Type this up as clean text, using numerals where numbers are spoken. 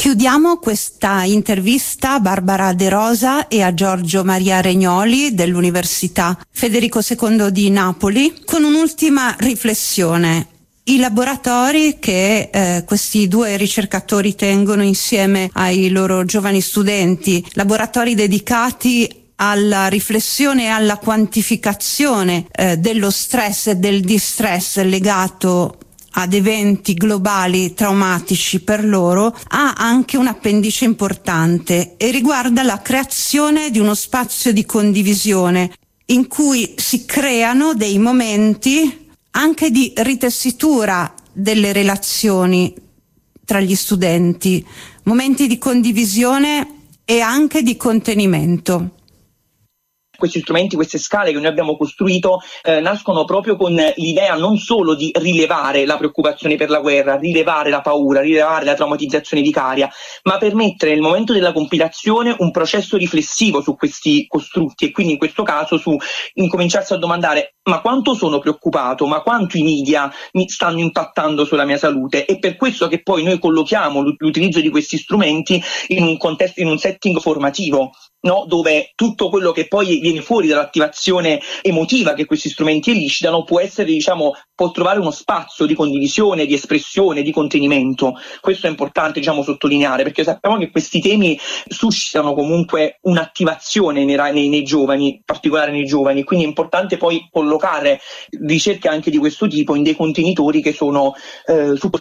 Chiudiamo questa intervista a Barbara De Rosa e a Giorgio Maria Regnoli dell'Università Federico II di Napoli con un'ultima riflessione. I laboratori che questi due ricercatori tengono insieme ai loro giovani studenti, laboratori dedicati alla riflessione e alla quantificazione dello stress e del distress legato ad eventi globali traumatici per loro, ha anche un appendice importante e riguarda la creazione di uno spazio di condivisione in cui si creano dei momenti anche di ritessitura delle relazioni tra gli studenti, momenti di condivisione e anche di contenimento. Questi strumenti, queste scale che noi abbiamo costruito nascono proprio con l'idea non solo di rilevare la preoccupazione per la guerra, rilevare la paura, rilevare la traumatizzazione vicaria, ma permettere nel momento della compilazione un processo riflessivo su questi costrutti e quindi in questo caso su incominciarsi a domandare: ma quanto sono preoccupato, ma quanto i media mi stanno impattando sulla mia salute? È per questo che poi noi collochiamo l'utilizzo di questi strumenti in un contesto, in un setting formativo, no? Dove tutto quello che poi viene fuori dall'attivazione emotiva che questi strumenti elicitano può essere, può trovare uno spazio di condivisione, di espressione, di contenimento. Questo è importante, sottolineare, perché sappiamo che questi temi suscitano comunque un'attivazione nei giovani, in particolare nei giovani, quindi è importante poi collocare ricerche anche di questo tipo in dei contenitori che sono supportativi